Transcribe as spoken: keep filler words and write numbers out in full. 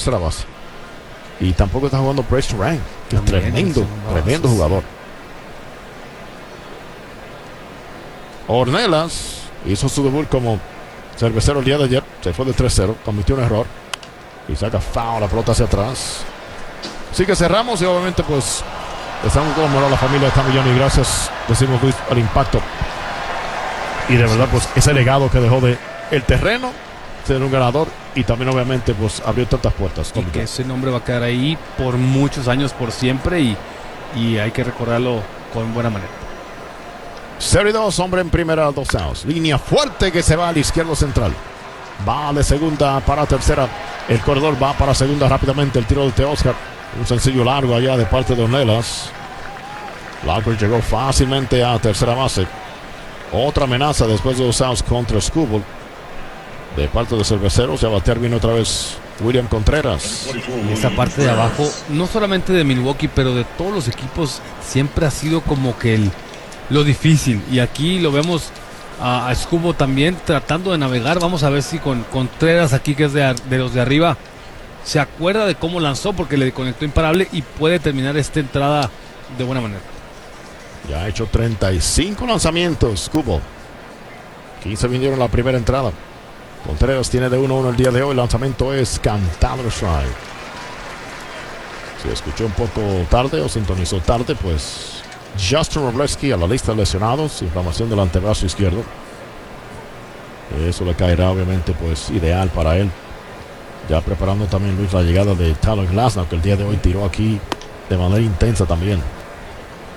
tercera base. Y tampoco está jugando Bryce Rank, que es tremendo, tremendo jugador. Ornelas hizo su debut como cervecero el día de ayer. Se fue de tres cero, cometió un error y saca foul, la pelota hacia atrás. Así que cerramos y obviamente pues estamos con moral la familia de Tamillón y gracias, decimos Luis, al impacto. Y de verdad pues ese legado que dejó de el terreno, ser un ganador y también obviamente pues abrió tantas puertas. Y que ese nombre va a quedar ahí por muchos años, por siempre, y, y hay que recordarlo con buena manera. Serie dos, hombre en primera, dos outs. Línea fuerte que se va al izquierdo central. Va de segunda para tercera. El corredor va para segunda rápidamente. El tiro de Teoscar. Un sencillo largo allá de parte de Ornelas. Largo llegó fácilmente a tercera base. Otra amenaza después de los outs contra Skubal. De parte de Cerveceros, ya va a terminar otra vez William Contreras. Y esa parte de abajo, no solamente de Milwaukee, pero de todos los equipos, siempre ha sido como que el, lo difícil. Y aquí lo vemos a, a Skubal también tratando de navegar. Vamos a ver si con Contreras aquí, que es de, de los de arriba, se acuerda de cómo lanzó, porque le conectó imparable y puede terminar esta entrada de buena manera. Ya ha hecho treinta y cinco lanzamientos Skubal. quince vinieron la primera entrada. Contreras tiene de uno uno el día de hoy. El lanzamiento es cantado strike. Si escuchó un poco tarde o sintonizó tarde, pues Justin Wroblewski a la lista de lesionados, inflamación del antebrazo izquierdo. Eso le caerá obviamente pues ideal para él. Ya preparando también Luis la llegada de Tyler Glasnow, que el día de hoy tiró aquí de manera intensa también.